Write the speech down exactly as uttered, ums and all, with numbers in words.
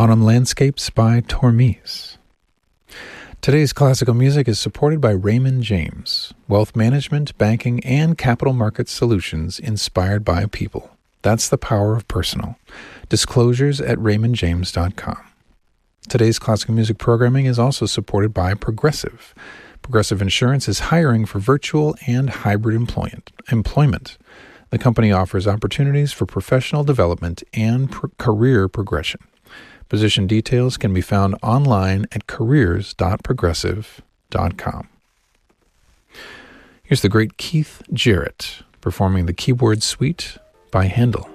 Autumn Landscapes by Tormes. Today's classical music is supported by Raymond James, wealth management, banking, and capital market solutions inspired by people. That's the power of personal. Disclosures at raymond james dot com. Today's classical music programming is also supported by Progressive. Progressive Insurance is hiring for virtual and hybrid employment. employment. The company offers opportunities for professional development and pro- career progression. Position details can be found online at careers dot progressive dot com. Here's the great Keith Jarrett performing the Keyboard Suite by Handel.